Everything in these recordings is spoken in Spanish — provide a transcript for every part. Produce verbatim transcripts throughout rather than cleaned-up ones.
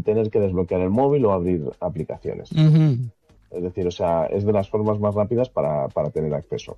sin tener que desbloquear el móvil o abrir aplicaciones. Uh-huh. Es decir, o sea, es de las formas más rápidas para, para tener acceso.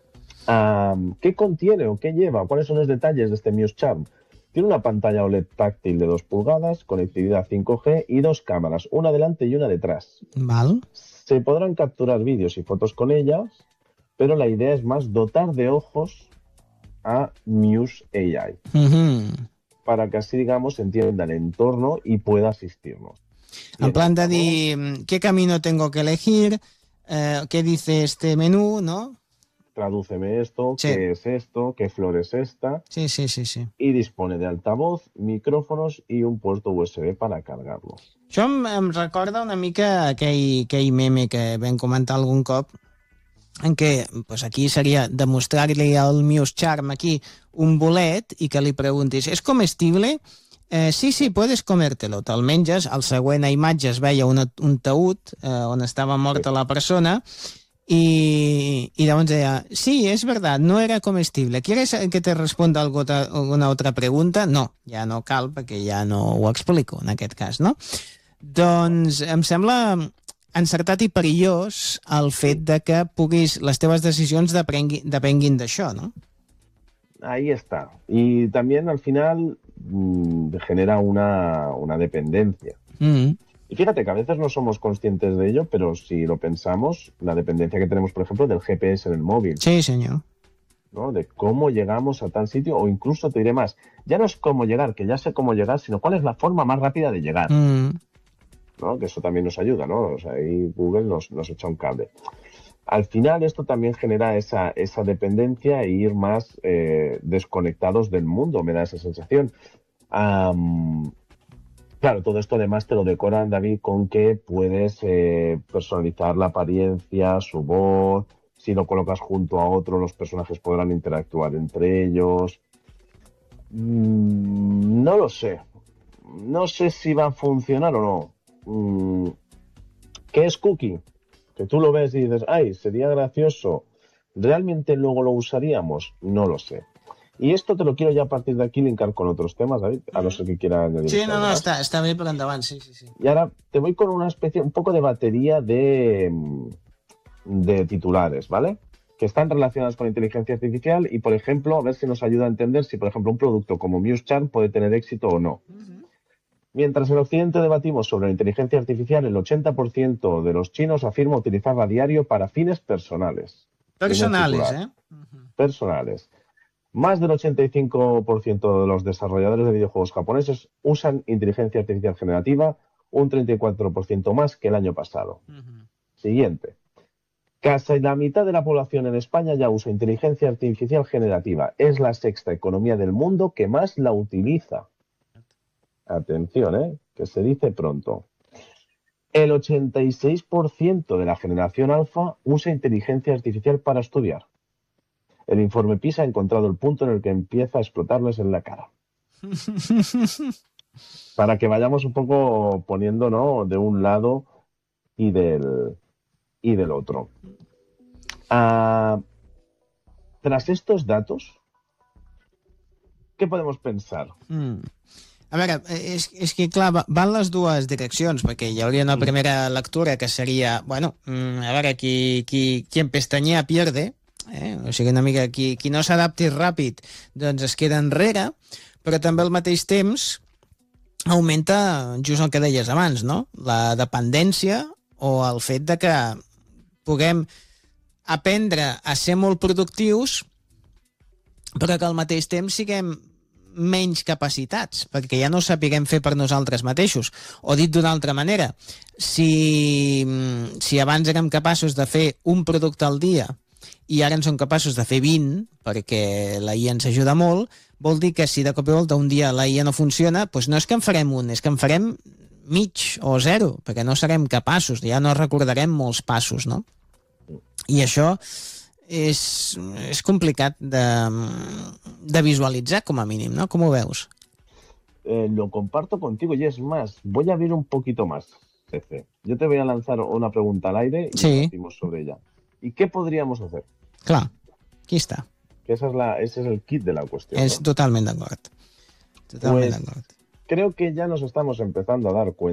Um, ¿Qué contiene o qué lleva? ¿Cuáles son los detalles de este Muse Charm? Tiene una pantalla O L E D táctil de dos pulgadas, conectividad cinco G y dos cámaras, una delante y una detrás. Val. Se podrán capturar vídeos y fotos con ellas, pero la idea es más dotar de ojos a Muse A I, Uh-huh. para que así, digamos, entienda el entorno y pueda asistirnos. En plan de dir, ¿qué camino tengo que elegir? Eh, ¿Qué dice este menú, no? Tradúceme esto, sí. qué es esto, qué flor es esta. Sí, sí, sí, sí. Y dispone de altavoz, micrófonos i un puerto U S B para cargar-lo. Això em, em recorda una mica aquell, aquell meme que vam comentar algun cop, en què pues aquí seria demostrar-li al Muse Charm aquí un bolet i que li preguntis, ¿es comestible? Eh, sí, sí, puedes comértelo. Te'l menges, al següent imatge es veia una, un taüt eh, on estava morta la persona y, y llavors deia, sí, es verdad, no era comestible. ¿Quieres que te responda alguna otra pregunta? No, ja no cal, perquè ja no ho explico, en aquest cas, no? Doncs em sembla encertat i perillós el fet de que puguis, les teves decisions depenguin d'això, ¿no? Ahí está. Y también al final mmm, genera una, una dependencia. Mm-hmm. Y fíjate que a veces no somos conscientes de ello, pero si lo pensamos, la dependencia que tenemos, por ejemplo, del G P S en el móvil. Sí, señor. ¿No? De cómo llegamos a tal sitio, o incluso te diré más, ya no es cómo llegar, que ya sé cómo llegar, sino cuál es la forma más rápida de llegar. Mm. ¿No? Que eso también nos ayuda, ¿no? O sea, ahí Google nos, nos echa un cable. Al final esto también genera esa, esa dependencia e ir más eh, desconectados del mundo, me da esa sensación. Um, claro, todo esto además te lo decoran, David, con que puedes eh, personalizar la apariencia, su voz. Si lo colocas junto a otro, los personajes podrán interactuar entre ellos. Mm, no lo sé. No sé si va a funcionar o no. Mm, ¿Qué es Cookie? Que tú lo ves y dices, ay, sería gracioso. ¿Realmente luego lo usaríamos? No lo sé. Y esto te lo quiero ya a partir de aquí linkar con otros temas, David, a no ser que quiera añadir. Sí, no, no, está, está bien por endavant, sí, sí, sí. Y ahora te voy con una especie, un poco de batería de, de titulares, ¿vale? Que están relacionadas con inteligencia artificial y, por ejemplo, a ver si nos ayuda a entender si, por ejemplo, un producto como Muse Charm puede tener éxito o no. Uh-huh. Mientras en Occidente debatimos sobre la inteligencia artificial, el ochenta por ciento de los chinos afirma utilizarla a diario para fines personales. Personales, ¿eh? Uh-huh. Personales. Más del ochenta y cinco por ciento de los desarrolladores de videojuegos japoneses usan inteligencia artificial generativa, un treinta y cuatro por ciento más que el año pasado. Uh-huh. Siguiente. Casi la mitad de la población en España ya usa inteligencia artificial generativa. Es la sexta economía del mundo que más la utiliza. Atención, ¿eh? Que se dice pronto. El ochenta y seis por ciento de la generación alfa usa inteligencia artificial para estudiar. El informe PISA ha encontrado el punto en el que empieza a explotarles en la cara. Para que vayamos un poco poniendo, ¿no?, de un lado y del, y del otro. Uh, tras estos datos, ¿qué podemos pensar? Mm. A veure, és, és que clar, van les dues direccions, perquè hi hauria una primera lectura que seria, bueno, a veure, qui, qui, qui empestanyea pierde, eh? O sigui, una mica qui, qui no s'adapti ràpid doncs es queda enrere, però també al mateix temps augmenta just el que deies abans, no? La dependència o el fet de que puguem aprendre a ser molt productius però que al mateix temps siguem menys capacitats, perquè ja no ho sapiguem fer per nosaltres mateixos. O dit d'una altra manera, si, si abans érem capaços de fer un producte al dia i ara en som capaços de fer vint, perquè la I A ens ajuda molt, vol dir que si de cop i volta un dia la I A no funciona, doncs no és que en farem un, és que en farem mig o zero, perquè no serem capaços, ja no recordarem molts passos, no? I això és, és complicat de, de visualitzar, com a mínim, ¿no? ¿Cómo veus? Eh, lo comparto contigo y es más, voy a abrir un poquito más, Cefe. Yo te voy a lanzar una pregunta al aire y sí. debatimos sobre ella. ¿Y qué podríamos hacer? Clar, aquí està. Que esa es la, ese es el kit de la cuestión. Es ¿no? totalment d'acord. Totalment pues, d'acord. Creo que ya nos estamos empezando a dar cuenta